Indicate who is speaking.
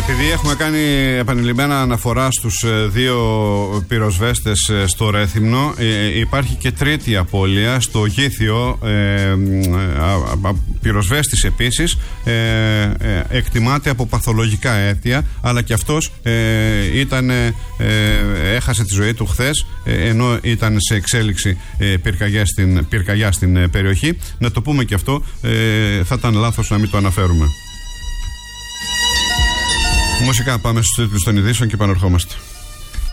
Speaker 1: Επειδή έχουμε κάνει επανειλημμένα αναφορά στους δύο πυροσβέστες στο Ρέθυμνο, υπάρχει και τρίτη απώλεια στο Γήθιο, πυροσβέστης επίσης, εκτιμάται από παθολογικά αίτια, αλλά και αυτός έχασε τη ζωή του χθες, ενώ ήταν σε εξέλιξη πυρκαγιά στην περιοχή. Να το πούμε και αυτό, θα ήταν λάθος να μην το αναφέρουμε. Μουσικά, πάμε στους τίτλους των ειδήσεων και επανερχόμαστε.